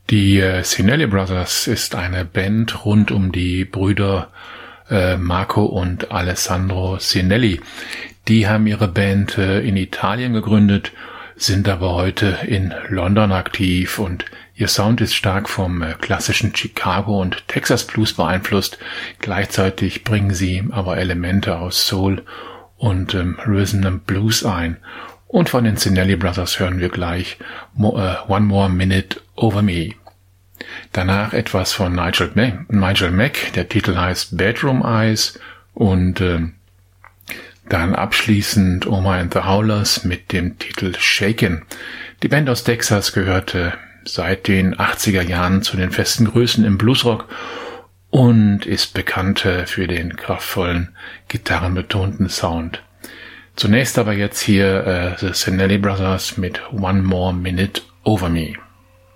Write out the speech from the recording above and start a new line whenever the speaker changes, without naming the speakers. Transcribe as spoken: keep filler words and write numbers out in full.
Die äh, Cinelli Brothers ist eine Band rund um die Brüder äh, Marco und Alessandro Cinelli. Die haben ihre Band äh, in Italien gegründet, sind aber heute in London aktiv und ihr Sound ist stark vom äh, klassischen Chicago und Texas Blues beeinflusst. Gleichzeitig bringen sie aber Elemente aus Soul und ähm, Rhythm and Blues ein. Und von den Cinelli Brothers hören wir gleich Mo- äh, One More Minute Over Me. Danach etwas von Nigel Mack, Nigel Mack. Der Titel heißt Bedroom Eyes und äh, dann abschließend Oma and the Howlers mit dem Titel Shaken. Die Band aus Texas gehörte seit den achtziger Jahren zu den festen Größen im Bluesrock und ist bekannt für den kraftvollen, gitarrenbetonten Sound. Zunächst aber jetzt hier äh, The Cinelli Brothers mit One More Minute Over Me.